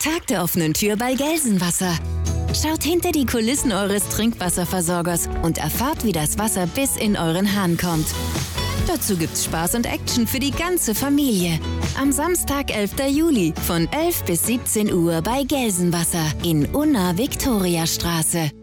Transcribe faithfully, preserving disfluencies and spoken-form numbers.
Tag der offenen Tür bei Gelsenwasser. Schaut hinter die Kulissen eures Trinkwasserversorgers und erfahrt, wie das Wasser bis in euren Hahn kommt. Dazu gibt's Spaß und Action für die ganze Familie. Am Samstag, elfter Juli von elf bis siebzehn Uhr bei Gelsenwasser in Unna Viktoriastraße.